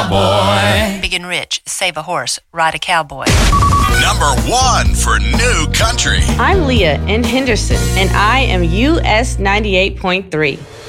cowboy. Big and rich, save a horse, ride a cowboy. Number 1 for New Country. I'm Leah in Henderson, and I am US 98.3.